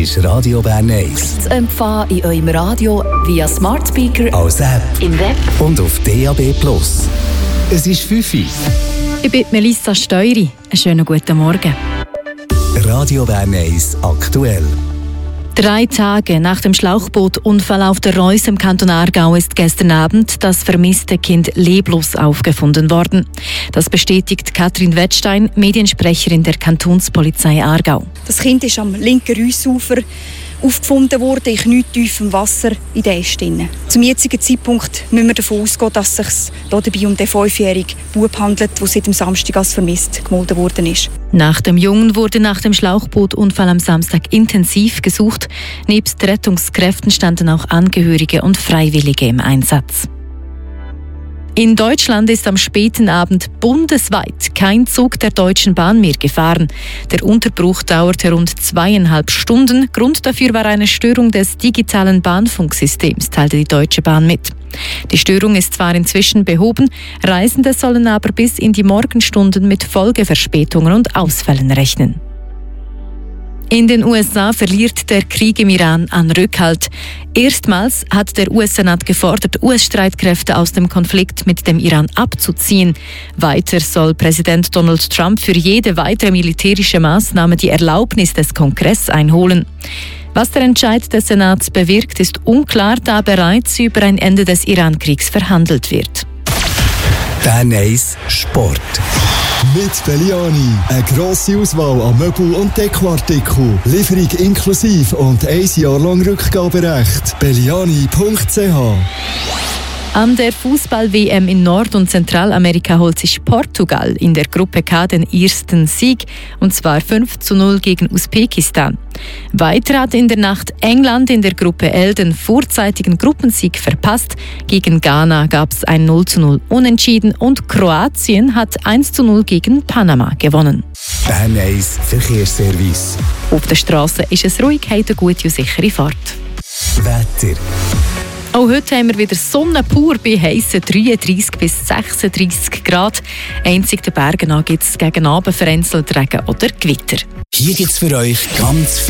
ist Radio Bern 1. Zu empfangen in eurem Radio via Smart Speaker, als App im Web und auf DAB+. Es ist 5 Uhr. Ich bin Melissa Steury. Einen schönen guten Morgen. Radio Bern 1 aktuell. 3 Tage nach dem Schlauchbootunfall auf der Reuss im Kanton Aargau ist gestern Abend das vermisste Kind leblos aufgefunden worden. Das bestätigt Katrin Wettstein, Mediensprecherin der Kantonspolizei Aargau. Das Kind ist am linken Reussufer aufgefunden worden, in knietiefem Wasser in der Äste. Zum jetzigen Zeitpunkt müssen wir davon ausgehen, dass es sich dabei um den 5-jährigen Bub handelt, der seit dem Samstag als vermisst gemeldet worden ist. Nach dem Jungen wurde nach dem Schlauchbootunfall am Samstag intensiv gesucht. Nebst Rettungskräften standen auch Angehörige und Freiwillige im Einsatz. In Deutschland ist am späten Abend bundesweit kein Zug der Deutschen Bahn mehr gefahren. Der Unterbruch dauerte rund 2,5 Stunden. Grund dafür war eine Störung des digitalen Bahnfunksystems, teilte die Deutsche Bahn mit. Die Störung ist zwar inzwischen behoben, Reisende sollen aber bis in die Morgenstunden mit Folgeverspätungen und Ausfällen rechnen. In den USA verliert der Krieg im Iran an Rückhalt. Erstmals hat der US-Senat gefordert, US-Streitkräfte aus dem Konflikt mit dem Iran abzuziehen. Weiter soll Präsident Donald Trump für jede weitere militärische Maßnahme die Erlaubnis des Kongresses einholen. Was der Entscheid des Senats bewirkt, ist unklar, da bereits über ein Ende des Iran-Kriegs verhandelt wird. Bern 1 Sport. Mit Belliani. Eine grosse Auswahl an Möbel- und Dekoartikeln. Lieferung inklusive und 1 Jahr lang Rückgaberecht. Belliani.ch. An der Fußball-WM in Nord- und Zentralamerika holt sich Portugal in der Gruppe K den ersten Sieg, und zwar 5:0 gegen Usbekistan. Weiter hat in der Nacht England in der Gruppe L den vorzeitigen Gruppensieg verpasst. Gegen Ghana gab es ein 0:0 Unentschieden und Kroatien hat 1:0 gegen Panama gewonnen. Bern 1 Verkehrsservice. Auf der Straße ist es ruhig, hat eine gute und sichere Fahrt. Wetter. Auch heute haben wir wieder Sonne pur bei heissen 33 bis 36 Grad. Einzig den Bergen gibt es gegen Abend vereinzelt Regen oder Gewitter. Hier gibt's für euch ganz viel